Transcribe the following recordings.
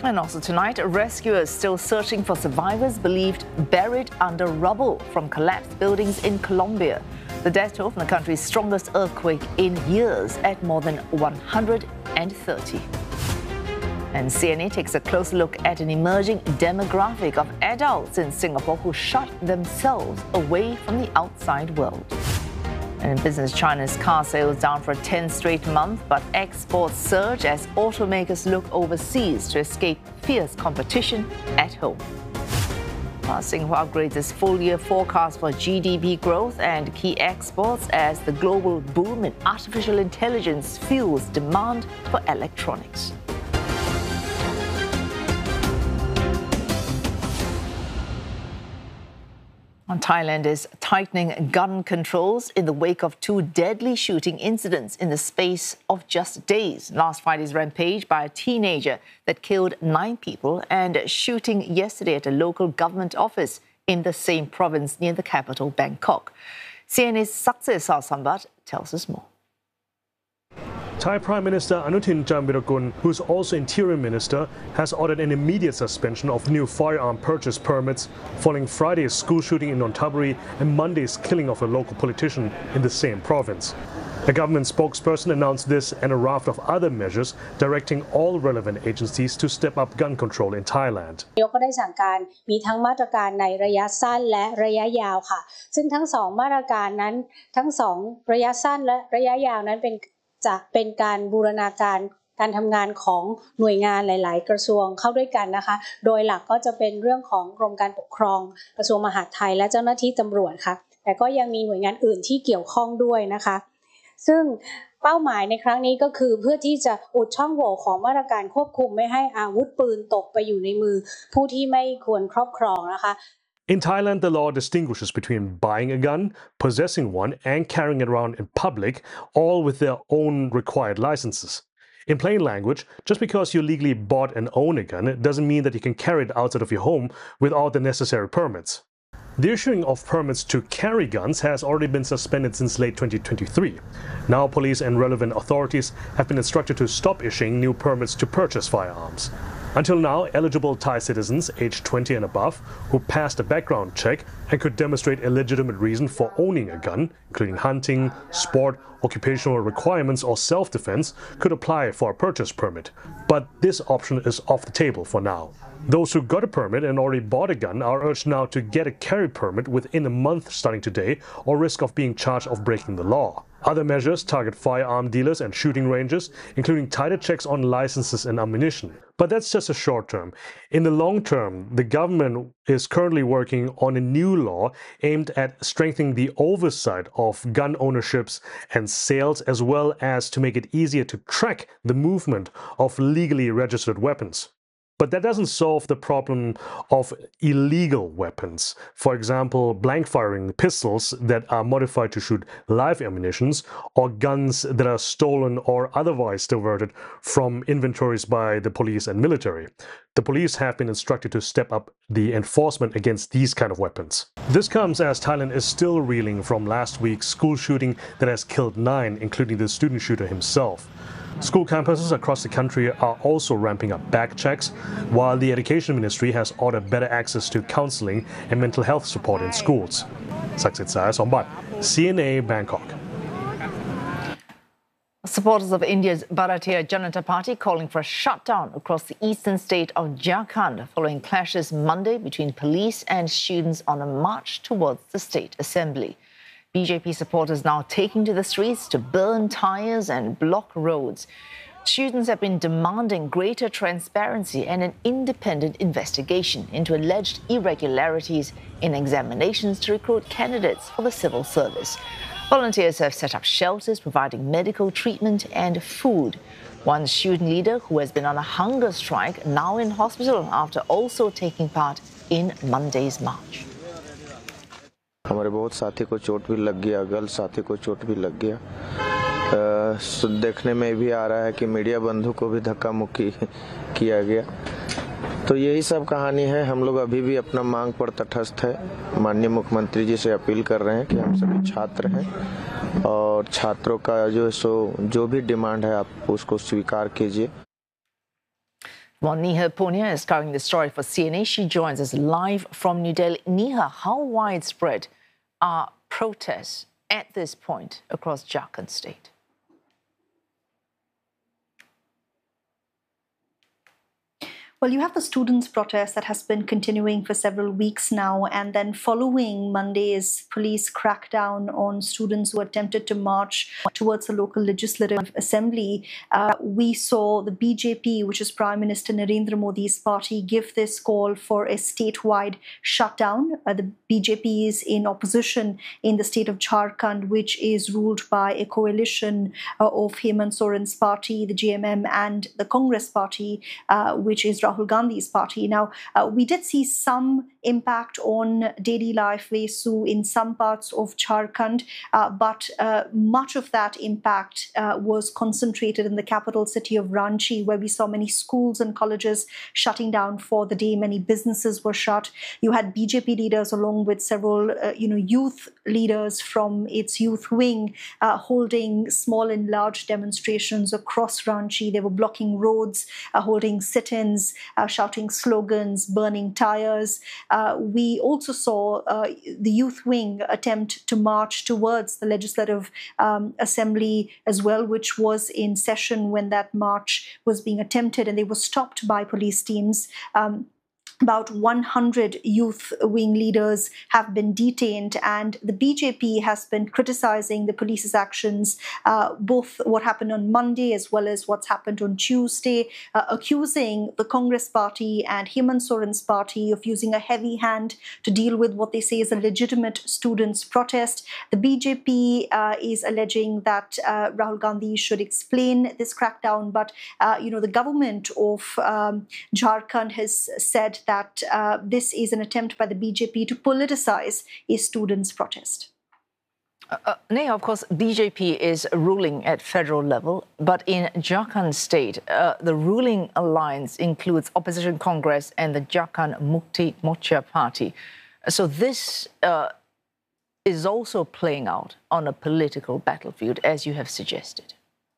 And also tonight, rescuers still searching for survivors believed buried under rubble from collapsed buildings in Colombia. The death toll from the country's strongest earthquake in years at more than 130. And CNA takes a closer look at an emerging demographic of adults in Singapore who shut themselves away from the outside world. And in business, China's car sales down for a 10th straight month, but exports surge as automakers look overseas to escape fierce competition at home. Singapore upgrades its full-year forecast for GDP growth and key exports as the global boom in artificial intelligence fuels demand for electronics. Thailand is tightening gun controls in the wake of two deadly shooting incidents in the space of just days. Last Friday's rampage by a teenager that killed 9 people and shooting yesterday at a local government office in the same province near the capital, Bangkok. CNA's Saksesa Sambat tells us more. Thai Prime Minister Anutin Charnvirakul, who's also Interior Minister, has ordered an immediate suspension of new firearm purchase permits following Friday's school shooting in Nonthaburi and Monday's killing of a local politician in the same province. The government spokesperson announced this and a raft of other measures directing all relevant agencies to step up gun control in Thailand. นายกก็ได้สั่งการมีทั้งมาตรการในระยะสั้นและระยะยาวค่ะซึ่งทั้งสองมาตรการนั้นทั้งสองระยะสั้นและระยะยาวนั้นจะเป็นการบูรณาการการทำงานของหน่วยงานหลายๆกระทรวงเข้าด้วยกันนะคะโดยหลักก็จะเป็นเรื่องของกรมการปกครองกระทรวงมหาดไทยและเจ้าหน้าที่ตำรวจค่ะแต่ก็ยังมีหน่วยงานอื่นที่เกี่ยวข้องด้วยนะคะซึ่งเป้าหมายในครั้งนี้ก็คือเพื่อที่จะอุดช่องโหว่ของมาตรการควบคุมไม่ให้อาวุธปืนตกไปอยู่ในมือผู้ที่ไม่ควรครอบครองนะคะ In Thailand, the law distinguishes between buying a gun, possessing one, and carrying it around in public, all with their own required licenses. In plain language, just because you legally bought and own a gun doesn't mean that you can carry it outside of your home without the necessary permits. The issuing of permits to carry guns has already been suspended since late 2023. Now police and relevant authorities have been instructed to stop issuing new permits to purchase firearms. Until now, eligible Thai citizens aged 20 and above who passed a background check and could demonstrate a legitimate reason for owning a gun, including hunting, sport, occupational requirements, or self-defense, could apply for a purchase permit. But this option is off the table for now. Those who got a permit and already bought a gun are urged now to get a carry permit within a month starting today, or risk of being charged of breaking the law. Other measures target firearm dealers and shooting ranges, including tighter checks on licenses and ammunition. But that's just a short term. In the long term, the government is currently working on a new law aimed at strengthening the oversight of gun ownerships and sales, as well as to make it easier to track the movement of legally registered weapons. But that doesn't solve the problem of illegal weapons. For example, blank firing pistols that are modified to shoot live ammunition, or guns that are stolen or otherwise diverted from inventories by the police and military. The police have been instructed to step up the enforcement against these kind of weapons. This comes as Thailand is still reeling from last week's school shooting that has killed 9, including the student shooter himself. School campuses across the country are also ramping up back checks, while the Education Ministry has ordered better access to counseling and mental health support in schools. Saksesa Sambat, CNA, Bangkok. Supporters of India's Bharatiya Janata Party calling for a shutdown across the eastern state of Jharkhand following clashes Monday between police and students on a march towards the state assembly. BJP supporters now taking to the streets to burn tires and block roads. Students have been demanding greater transparency and an independent investigation into alleged irregularities in examinations to recruit candidates for the civil service. Volunteers have set up shelters providing medical treatment and food. One student leader who has been on a hunger strike now in hospital after also taking part in Monday's march. हमारे बहुत साथी को चोट भी लग गया, girls साथी को चोट भी लग गया। देखने में भी आ रहा है कि मीडिया बंधु को भी धक्का मुक्की किया गया। तो यही सब कहानी है। हम लोग अभी भी अपना मांग पर तटस्थ है। माननीय मुख्यमंत्री जी से अपील कर रहे हैं कि हम सभी छात्र हैं और छात्रों का जो भी डिमांड है आप उसको स्वीकार कीजिए। Well, Neha Punia is covering the story for CNA. She joins us live from New Delhi. Neha, how widespread are protests at this point across Jharkhand state? Well, you have the students' protest that has been continuing for several weeks now, and then following Monday's police crackdown on students who attempted to march towards the local legislative assembly, we saw the BJP, which is Prime Minister Narendra Modi's party, give this call for a statewide shutdown. The BJP is in opposition in the state of Jharkhand, which is ruled by a coalition of Hemant Soren's party, the JMM, and the Congress party, which is Rahul Gandhi's party. Now, we did see some impact on daily life, Vesu, in some parts of Jharkhand, but much of that impact was concentrated in the capital city of Ranchi, where we saw many schools and colleges shutting down for the day. Many businesses were shut. You had BJP leaders along with several, youth leaders from its youth wing holding small and large demonstrations across Ranchi. They were blocking roads, holding sit-ins, shouting slogans, burning tires. We also saw the youth wing attempt to march towards the legislative assembly as well, which was in session when that march was being attempted, and they were stopped by police teams. About 100 youth wing leaders have been detained, and the BJP has been criticizing the police's actions, both what happened on Monday as well as what's happened on Tuesday, accusing the Congress party and Hemant Soren's party of using a heavy hand to deal with what they say is a legitimate students' protest. The BJP is alleging that Rahul Gandhi should explain this crackdown, but the government of Jharkhand has said that this is an attempt by the BJP to politicize a students' protest. Neha, of course, BJP is ruling at federal level, but in Jharkhand state, the ruling alliance includes Opposition Congress and the Jharkhand Mukti Morcha party. So this is also playing out on a political battlefield, as you have suggested.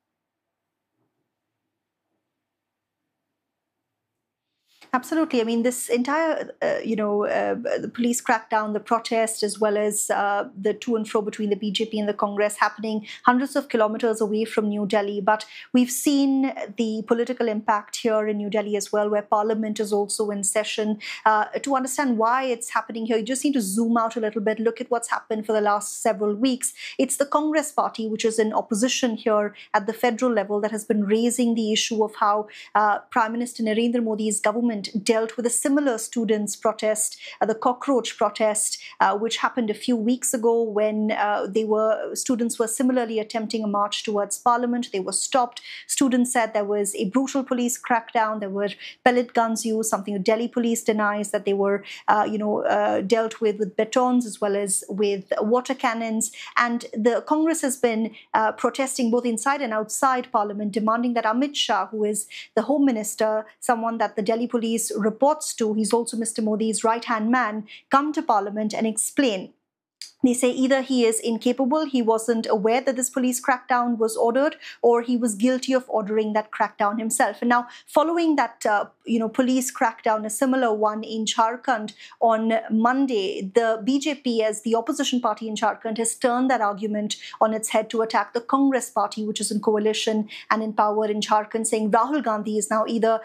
Absolutely. I mean, this entire, the police crackdown, the protest, as well as the to and fro between the BJP and the Congress happening hundreds of kilometers away from New Delhi. But we've seen the political impact here in New Delhi as well, where Parliament is also in session. To understand why it's happening here, you just need to zoom out a little bit, look at what's happened for the last several weeks. It's the Congress party, which is in opposition here at the federal level, that has been raising the issue of how Prime Minister Narendra Modi's government dealt with a similar students' protest, the cockroach protest, which happened a few weeks ago when students were similarly attempting a march towards Parliament. They were stopped. Students said there was a brutal police crackdown. There were pellet guns used, something the Delhi police denies, that they were, dealt with batons as well as with water cannons. And the Congress has been protesting both inside and outside Parliament, demanding that Amit Shah, who is the Home Minister, someone that the Delhi police reports to, he's also Mr. Modi's right-hand man, come to Parliament and explain. They say either he is incapable, he wasn't aware that this police crackdown was ordered, or he was guilty of ordering that crackdown himself. And now, following that, police crackdown, a similar one in Jharkhand on Monday, the BJP, as the opposition party in Jharkhand, has turned that argument on its head to attack the Congress party, which is in coalition and in power in Jharkhand, saying Rahul Gandhi is now either,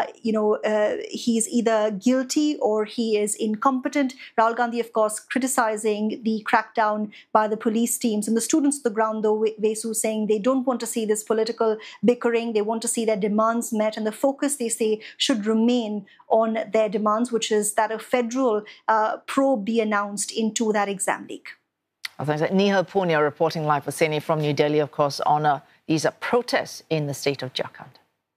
he's either guilty or he is incompetent. Rahul Gandhi, of course, criticizing the crackdown by the police teams. And the students on the ground, though, Vesu, saying they don't want to see this political bickering. They want to see their demands met. And the focus, they say, should remain on their demands, which is that a federal probe be announced into that exam leak. Thanks. Neha Punia reporting live for CNA from New Delhi, of course, on these protests in the state of Jharkhand.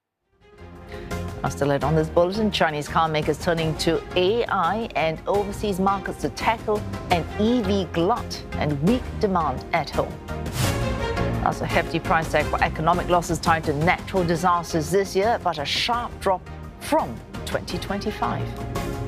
Still on this bulletin, Chinese car makers turning to AI and overseas markets to tackle an EV glut and weak demand at home. That's a hefty price tag for economic losses tied to natural disasters this year, but a sharp drop from 2025.